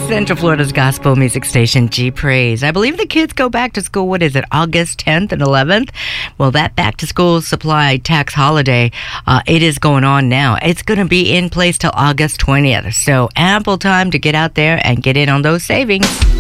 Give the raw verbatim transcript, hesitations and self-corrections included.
Central Florida's gospel music station, G Praise. I believe the kids go back to school, what is it, August tenth and eleventh? Well, that back to school supply tax holiday, uh, it is going on now. It's going to be in place till August twentieth. So ample time to get out there and get in on those savings.